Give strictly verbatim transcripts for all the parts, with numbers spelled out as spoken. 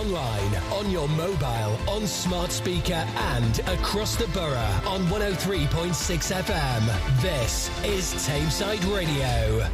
online, on your mobile, on smart speaker and across the borough on one oh three point six F M. This is Tameside Radio.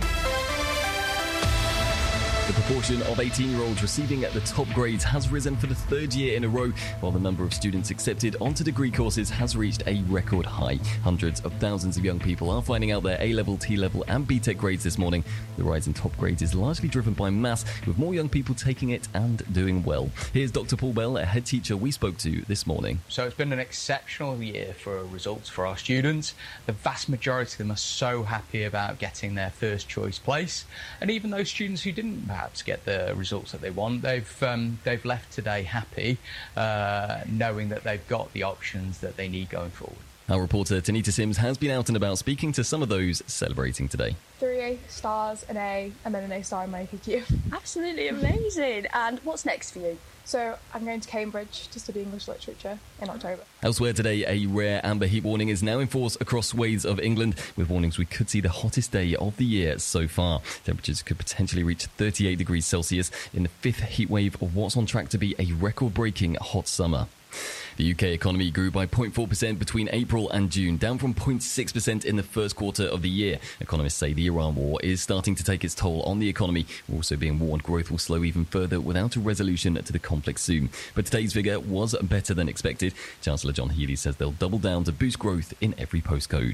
The proportion of eighteen-year-olds receiving the top grades has risen for the third year in a row, while the number of students accepted onto degree courses has reached a record high. Hundreds of thousands of young people are finding out their A-level, T-level and B TEC grades this morning. The rise in top grades is largely driven by maths, with more young people taking it and doing well. Here's Doctor Paul Bell, a head teacher we spoke to this morning. So it's been an exceptional year for results for our students. The vast majority of them are so happy about getting their first choice place, and even those students who didn't perhaps get the results that they want, they've um, they've left today happy, uh, knowing that they've got the options that they need going forward. Our reporter Tanita Sims has been out and about speaking to some of those celebrating today. Three A stars, an A, and then an A star in my A P Q. Absolutely amazing. And what's next for you? So I'm going to Cambridge to study English literature in October. Elsewhere today, a rare amber heat warning is now in force across swathes of England, with warnings we could see the hottest day of the year so far. Temperatures could potentially reach thirty-eight degrees Celsius in the fifth heat wave of what's on track to be a record-breaking hot summer. The U K economy grew by zero point four percent between April and June, down from zero point six percent in the first quarter of the year. Economists say the Iran war is starting to take its toll on the economy. We're also being warned growth will slow even further without a resolution to the conflict soon. But today's figure was better than expected. Chancellor John Healey says they'll double down to boost growth in every postcode.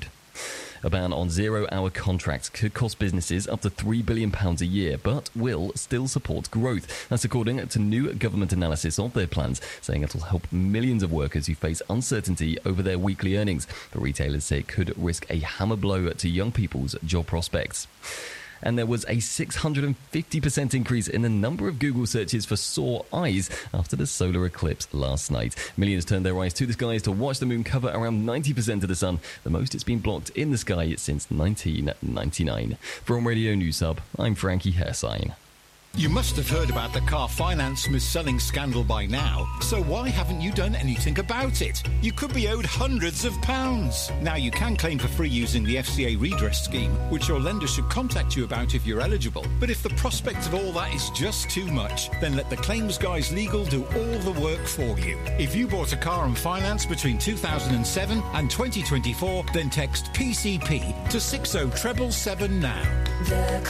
A ban on zero-hour contracts could cost businesses up to three billion pounds a year, but will still support growth. That's according to new government analysis of their plans, saying it'll help millions of workers who face uncertainty over their weekly earnings. But retailers say it could risk a hammer blow to young people's job prospects. And there was a six hundred fifty percent increase in the number of Google searches for sore eyes after the solar eclipse last night. Millions turned their eyes to the skies to watch the moon cover around ninety percent of the sun, the most it's been blocked in the sky since nineteen ninety-nine. From Radio News Hub, I'm Frankie Hersign. You must have heard about the car finance mis-selling scandal by now, so why haven't you done anything about it? You could be owed hundreds of pounds. Now you can claim for free using the F C A redress scheme, which your lender should contact you about if you're eligible. But if the prospect of all that is just too much, then let the Claims Guys Legal do all the work for you. If you bought a car on finance between two thousand seven and twenty twenty-four, then text P C P to six oh seven seven seven now.